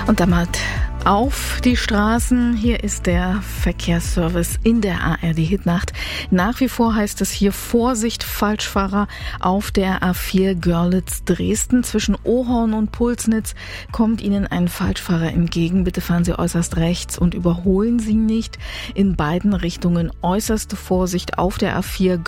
Und damit auf die Straßen. Hier ist der Verkehrsservice in der ARD Hitnacht. Nach wie vor heißt es hier Vorsicht Falschfahrer auf der A4 Görlitz-Dresden. Zwischen Ohorn und Pulsnitz kommt Ihnen ein Falschfahrer entgegen. Bitte fahren Sie äußerst rechts und überholen Sie nicht. In beiden Richtungen äußerste Vorsicht auf der A4